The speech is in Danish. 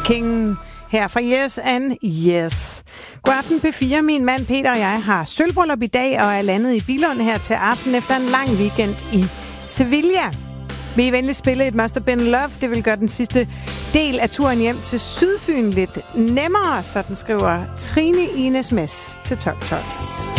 King her fra Yes and Yes. God aften P4. Min mand Peter og jeg har sølvbryllup i dag og er landet i Billund her til aften efter en lang weekend i Sevilla. Vil I venligst spille et Must Have Been Love? Det vil gøre den sidste del af turen hjem til Sydfyn lidt nemmere, sådan skriver Trine Ines Mess til 1212.